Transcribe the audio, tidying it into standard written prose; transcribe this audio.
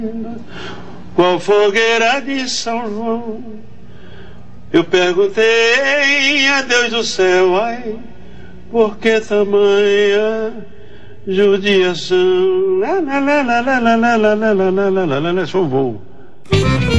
qual fogueira de São João. Eu perguntei a Deus do céu, ai, por que tamanha judiação? Sou um voo.